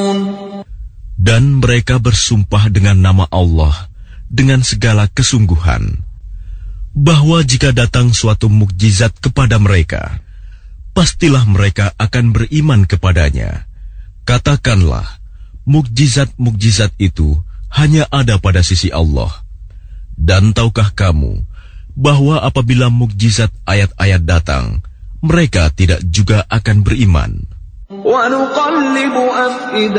Dan mereka bersumpah dengan nama Allah dengan segala kesungguhan, bahwa jika datang suatu mukjizat kepada mereka, pastilah mereka akan beriman kepadanya. Katakanlah, mukjizat-mukjizat itu hanya ada pada sisi Allah. Dan tahukah kamu bahwa apabila mukjizat ayat-ayat datang, mereka tidak juga akan beriman. وَنُقَلِّبُ أَفْئِدَتَهُمْ